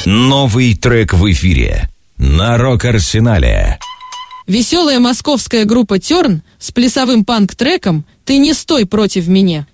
Новый трек в эфире на Рок-Арсенале. Веселая московская группа «Терн» с плясовым панк-треком «Ты не стой против меня».